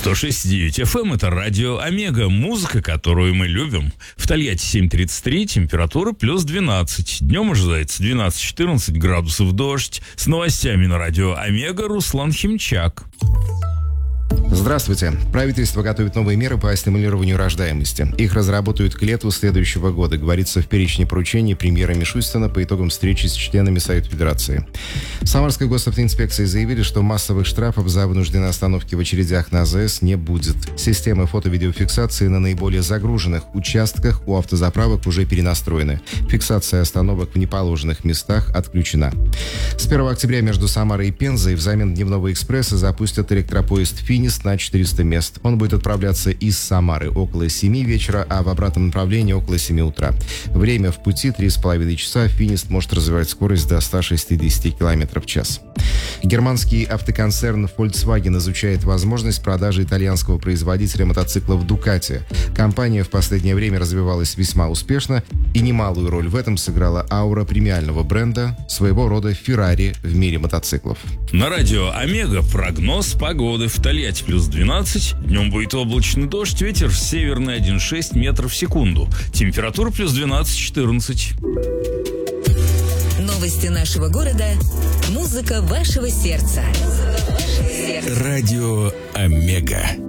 106.9 FM — это радио Омега, музыка, которую мы любим. В Тольятти 7:33, температура плюс 12. Днем ожидается 12-14 градусов, дождь. С новостями на радио Омега Руслан Химчак. Здравствуйте. Правительство готовит новые меры по стимулированию рождаемости. Их разработают к лету следующего года, говорится в перечне поручений премьера Мишустина по итогам встречи с членами Совета Федерации. В Самарской госавтоинспекции заявили, что массовых штрафов за вынужденные остановки в очередях на АЗС не будет. Системы фото-видеофиксации на наиболее загруженных участках у автозаправок уже перенастроены. Фиксация остановок в неположенных местах отключена. С 1 октября между Самарой и Пензой взамен дневного экспресса запустят электропоезд «Финист» на 400 мест. Он будет отправляться из Самары около 7 вечера, а в обратном направлении около 7 утра. Время в пути 3,5 часа. «Финист» может развивать скорость до 160 км в час. Германский автоконцерн Volkswagen изучает возможность продажи итальянского производителя мотоциклов Ducati. Компания в последнее время развивалась весьма успешно, и немалую роль в этом сыграла аура премиального бренда, своего рода Ferrari в мире мотоциклов. На радио Омега прогноз погоды. В Тольятти плюс 12, днем будет облачный дождь, ветер северный 1,6 метров в секунду. Температура плюс 12-14. Новости нашего города. Музыка вашего сердца. Радио Омега.